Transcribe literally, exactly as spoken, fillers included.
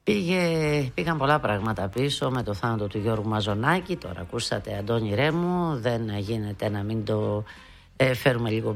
Πήγε, πήγαν πολλά πράγματα πίσω με το θάνατο του Γιώργου Μαζονάκη. Τώρα ακούσατε Αντώνη Ρέμου, δεν γίνεται να μην το ε, φέρουμε λίγο